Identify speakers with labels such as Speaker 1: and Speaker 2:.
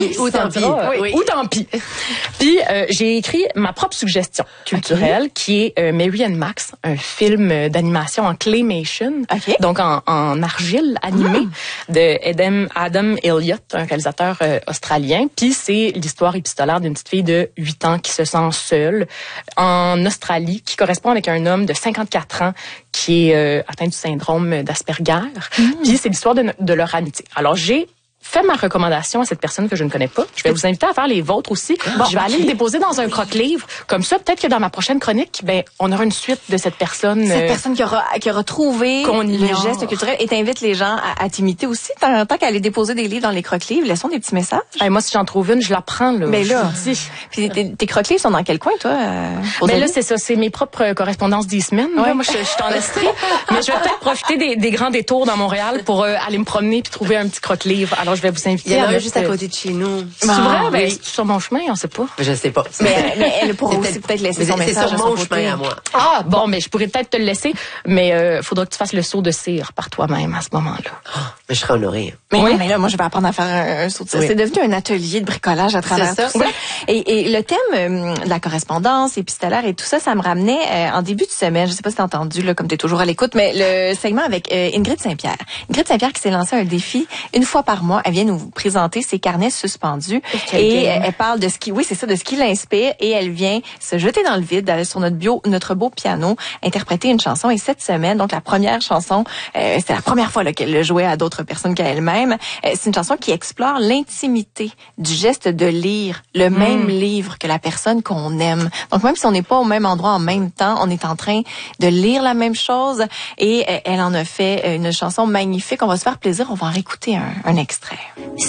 Speaker 1: Ou tant pis.
Speaker 2: Oui. Ou tant pis. Puis j'ai écrit ma propre suggestion culturelle qui est Mary and Max, un film d'animation en claymation, donc en argile animée de Adam Elliott, un réalisateur australien. Puis c'est l'histoire épistolaire d'une petite fille de 8 ans qui se sent seule en Australie, qui correspond avec un homme de 54 ans qui est atteint du syndrome d'Asperger. Puis c'est l'histoire de leur amitié. Alors j'ai fait ma recommandation à cette personne que je ne connais pas. Je vais vous inviter à faire les vôtres aussi. Je vais aller le déposer dans un croque-livre. Comme ça, peut-être que dans ma prochaine chronique, on aura une suite de cette personne.
Speaker 1: Cette personne qui aura trouvé le geste culturel et t'invite les gens à t'imiter aussi. Tant qu'à aller déposer des livres dans les croque-livres, laissons des petits messages.
Speaker 2: Moi, si j'en trouve une, je la prends, là.
Speaker 1: Mais là. Puis tes croque-livres sont dans quel coin, toi?
Speaker 2: Mais là, c'est ça. C'est mes propres correspondances des semaines. Ouais. Moi, je suis en Estrie. Mais je vais peut-être profiter des grands détours dans Montréal pour aller me promener puis trouver un petit croque-livre. Alors, je vais vous inviter.
Speaker 3: Il y en a juste à côté de chez nous.
Speaker 2: C'est vrai? C'est sur mon chemin, on sait pas.
Speaker 3: Je sais pas.
Speaker 1: Mais elle pourra aussi peut-être laisser son message.
Speaker 3: C'est sur mon chemin à moi.
Speaker 2: Mais je pourrais peut-être te le laisser, mais faudra que tu fasses le saut de cire par toi-même à ce moment-là.
Speaker 3: Mais je serais honorée.
Speaker 1: Mais là, moi, je vais apprendre à faire un saut de cire. C'est devenu un atelier de bricolage à travers tout ça. Et le thème de la correspondance épistolaire et tout ça, ça me ramenait en début de semaine. Je sais pas si t'as entendu, là, comme t'es toujours à l'écoute, mais le segment avec Ingrid Saint-Pierre. Ingrid Saint-Pierre qui s'est lancé un défi une fois par mois. Elle vient nous présenter ses carnets suspendus et elle parle de ce qui l'inspire et elle vient se jeter dans le vide, d'aller sur notre beau piano, interpréter une chanson. Et cette semaine, donc la première chanson, c'était la première fois qu'elle le jouait à d'autres personnes qu'à elle-même. C'est une chanson qui explore l'intimité du geste de lire le même livre que la personne qu'on aime. Donc même si on n'est pas au même endroit en même temps, on est en train de lire la même chose et elle en a fait une chanson magnifique. On va se faire plaisir, on va en réécouter un extrait.